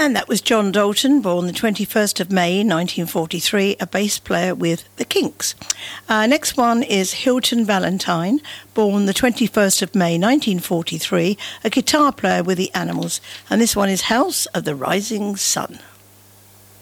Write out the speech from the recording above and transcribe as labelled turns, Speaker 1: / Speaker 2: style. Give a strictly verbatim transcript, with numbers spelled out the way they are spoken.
Speaker 1: And that was John Dalton, born the twenty-first of May nineteen forty-three, a bass player with the Kinks. Uh, next one is Hilton Valentine, born the twenty-first of May nineteen forty-three, a guitar player with the Animals. And this one is House of the Rising Sun.